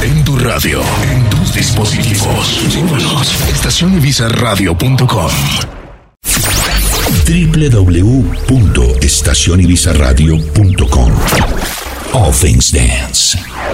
En tu radio, en tus dispositivos. Síguenos. estacionibizarradio.com. www.estacionibizarradio.com. All Things Dance.